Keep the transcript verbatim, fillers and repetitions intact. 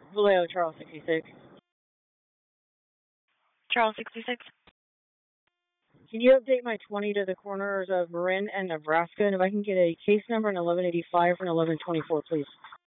Vallejo, Charles sixty-six. Charles sixty-six. Can you update my twenty to the corners of Marin and Nebraska? And if I can get a case number and eleven eighty-five and eleven twenty-four, please.